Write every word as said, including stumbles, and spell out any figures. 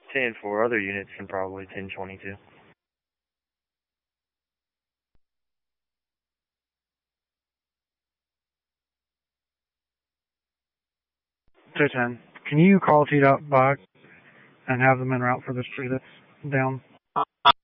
ten four, other units can probably ten twenty-two. two ten. Can you call T-Dot back and have them en route for this tree that's down?